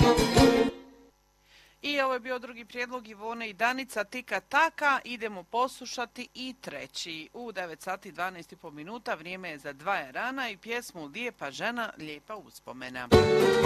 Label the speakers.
Speaker 1: I ovo je bio drugi prijedlog Ivone i Danica, Tika Taka. Idemo poslušati i treći. U 9 sati 12,5 minuta vrijeme je za Dva je rana i pjesmu Lijepa žena, lijepa uspomena.